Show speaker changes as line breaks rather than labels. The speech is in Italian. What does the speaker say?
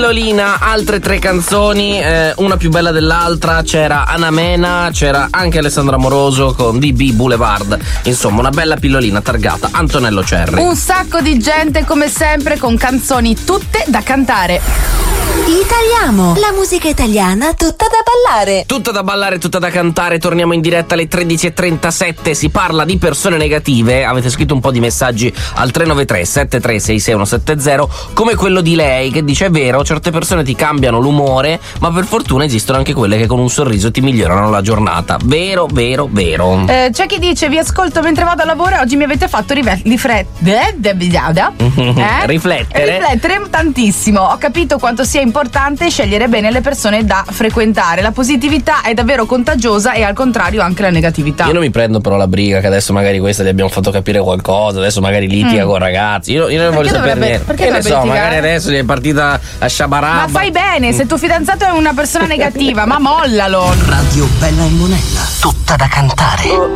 pillolina, altre 3 canzoni, una più bella dell'altra. C'era Anna Mena, c'era anche Alessandro Amoroso con DB Boulevard. Insomma, una bella pillolina targata Antonello Cerri.
Un sacco di gente come sempre con canzoni tutte da cantare.
Italiamo, la musica italiana tutta da ballare.
Tutta da ballare, tutta da cantare. Torniamo in diretta alle 13.37. Si parla di persone negative. Avete scritto un po' di messaggi al 393 736 6170, come quello di lei che dice: è vero, certe persone ti cambiano l'umore, ma per fortuna esistono anche quelle che con un sorriso ti migliorano la giornata. Vero, vero, vero.
C'è chi dice: vi ascolto mentre vado a lavoro e oggi mi avete fatto riflettere tantissimo. Ho capito quanto sia importante scegliere bene le persone da frequentare. La positività è davvero contagiosa e al contrario anche la negatività.
Io non mi prendo però la briga che adesso magari questa gli abbiamo fatto capire qualcosa, adesso magari litiga con ragazzi. Io non voglio sapere niente.
Perché
ne so, magari adesso gli è partita la sciabarabba.
Ma fai bene, se tuo fidanzato è una persona negativa, ma mollalo.
Radio Bella e Monella, tutta da cantare.